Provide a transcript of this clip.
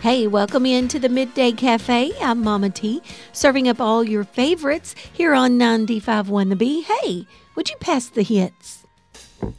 Hey, welcome into the Midday Cafe. I'm Mama T, serving up all your favorites here on 95.1 The Bee. Hey, would you pass the hits?